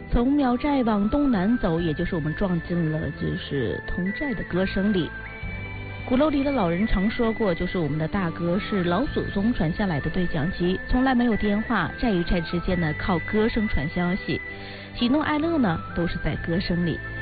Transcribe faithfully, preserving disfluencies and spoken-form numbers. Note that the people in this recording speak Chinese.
从苗寨往东南走，也就是我们撞进了就是佟寨的歌声里。鼓楼里的老人常说过，就是我们的大歌是老祖宗传下来的对讲机，从来没有电话，寨与寨之间呢靠歌声传消息，喜怒哀乐呢都是在歌声里。